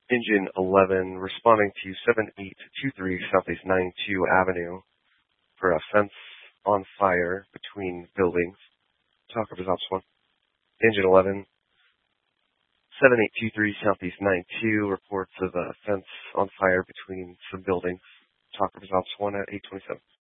Engine 11 responding to 7823 Southeast 92 Avenue for a fence on fire between buildings. Talk of results 1. Engine 11, 7823 Southeast 92 reports of a fence on fire between some buildings. Talk of results 1 at 827.